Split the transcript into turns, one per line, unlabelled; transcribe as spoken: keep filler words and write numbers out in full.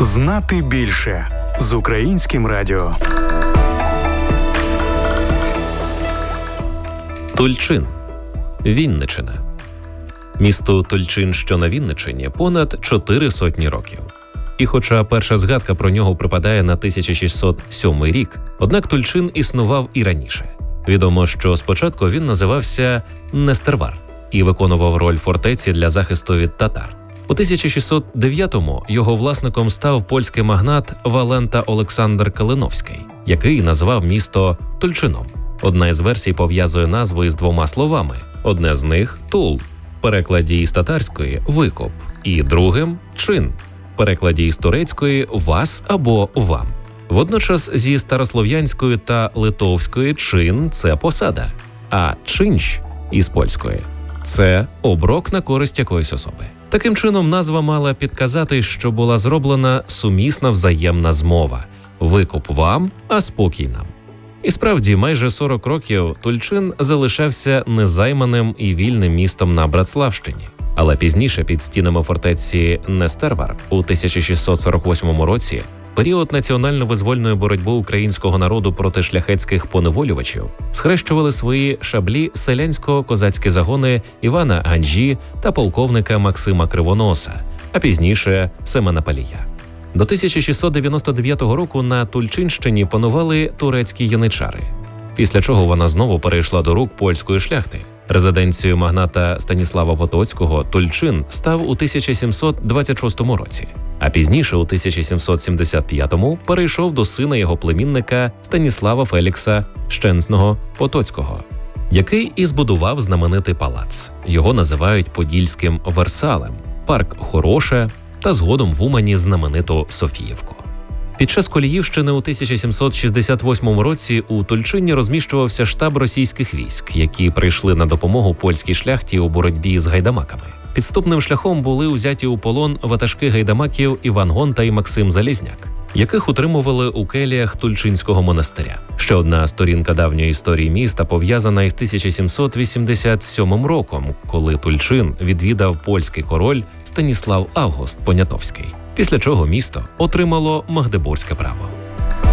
Знати більше з Українським радіо.
Тульчин. Вінниччина. Місто Тульчин, що на Вінниччині, понад чотири сотні років. І хоча перша згадка про нього припадає на тисяча шістсот сьомий рік, однак Тульчин існував і раніше. Відомо, що спочатку він називався Нестервар і виконував роль фортеці для захисту від татар. У тисяча шістсот дев'ятому його власником став польський магнат Валента Олександр Калиновський, який назвав місто Тульчином. Одна із версій пов'язує назву із двома словами. Одне з них – «тул», в перекладі із татарської – «викоп», і другим – «чин», в перекладі із турецької «вас» або «вам». Водночас зі старослов'янської та литовської «чин» – це посада, а «чинщ» із польської – це оброк на користь якоїсь особи. Таким чином, назва мала підказати, що була зроблена сумісна взаємна змова – «викуп вам, а спокій нам». І справді, майже сорок років Тульчин залишався незайманим і вільним містом на Братславщині. Але пізніше під стінами фортеці Нестервар у тисяча шістсот сорок восьмому році, період національно-визвольної боротьби українського народу проти шляхетських поневолювачів, схрещували свої шаблі селянсько-козацькі загони Івана Ганжі та полковника Максима Кривоноса, а пізніше Семена Палія. До тисяча шістсот дев'яносто дев'ятого року на Тульчинщині панували турецькі яничари, після чого вона знову перейшла до рук польської шляхти. Резиденцією магната Станіслава Потоцького Тульчин став у тисяча сімсот двадцять шостому році, а пізніше у тисяча сімсот сімдесят п'ятому перейшов до сина його племінника Станіслава Фелікса Щенсного Потоцького, який і збудував знаменитий палац. Його називають Подільським Версалем, парк Хороше та згодом в Умані знамениту Софіївку. Під час Коліївщини у тисяча сімсот шістдесят восьмому році у Тульчині розміщувався штаб російських військ, які прийшли на допомогу польській шляхті у боротьбі з гайдамаками. Підступним шляхом були узяті у полон ватажки гайдамаків Іван Гонта і Максим Залізняк, яких утримували у келіях Тульчинського монастиря. Ще одна сторінка давньої історії міста пов'язана із тисяча сімсот вісімдесят сьомим роком, коли Тульчин відвідав польський король Станіслав Август Понятовський, після чого місто отримало магдебурзьке право.